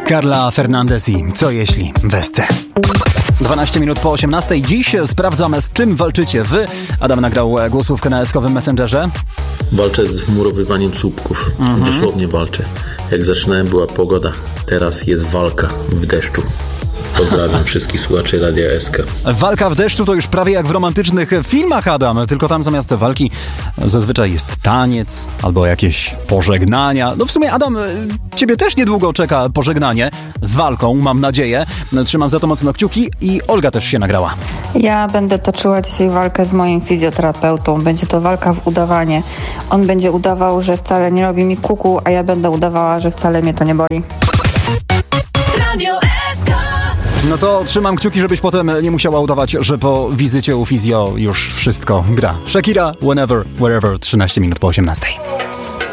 Carla Fernandez i Co jeśli Wesce. 12 minut po 18. Dziś sprawdzamy, z czym walczycie wy. Adam nagrał głosówkę na eskowym Messengerze. Walczę z wmurowywaniem słupków. Dosłownie walczę. Jak zaczynałem, była pogoda. Teraz jest walka w deszczu. Pozdrawiam wszystkich słuchaczy Radia SK. Walka w deszczu to już prawie jak w romantycznych filmach, Adam. Tylko tam zamiast walki zazwyczaj jest taniec albo jakieś pożegnania. No w sumie, Adam, ciebie też niedługo czeka pożegnanie z walką, mam nadzieję. Trzymam za to mocno kciuki i Olga też się nagrała. Ja będę toczyła dzisiaj walkę z moim fizjoterapeutą. Będzie to walka w udawanie. On będzie udawał, że wcale nie robi mi kuku, a ja będę udawała, że wcale mnie to nie boli. Radio SK. No to trzymam kciuki, żebyś potem nie musiała udawać, że po wizycie u fizjo już wszystko gra. Shakira, whenever, wherever, 13 minut po 18.